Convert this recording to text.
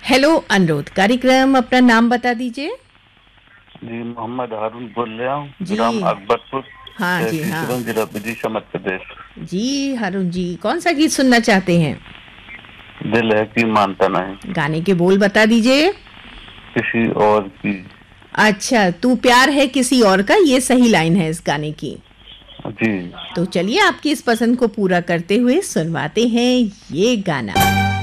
Hello अनुरोध, कार्यक्रम अपना नाम बता दीजिए। जी, मोहम्मद हारून बोल रहा हूँ, जी। ग्राम अकबरपुर, हाँ जी, हाँ तहसील जिला विदिशा, मध्य प्रदेश। जी। हारून जी, कौन सा गीत सुनना चाहते हैं? दिल है कि मानता नहीं, गाने के बोल बता दीजिए। किसी और की। अच्छा, तू प्यार है किसी और का, ये सही लाइन है इस गाने की। जी। तो चलिए आपकी इस पसंद को पूरा करते हुए सुनवाते हैं ये गाना।